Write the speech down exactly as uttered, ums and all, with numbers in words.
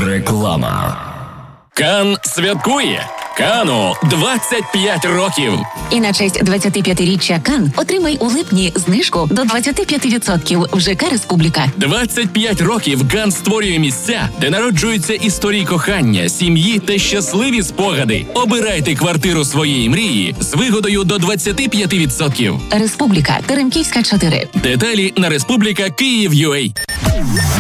Реклама. Кан святкує. Кану двадцять п'ять років. І на честь двадцятип'ятиріччя Кан отримай у липні знижку до двадцять п'ять відсотків в ЖК «Республіка». двадцять п'ять років Кан створює місця, де народжуються історії кохання, сім'ї та щасливі спогади. Обирайте квартиру своєї мрії з вигодою до двадцять п'ять відсотків. «Республіка», Теремківська, чотири. Деталі на Республіка Київ.ua.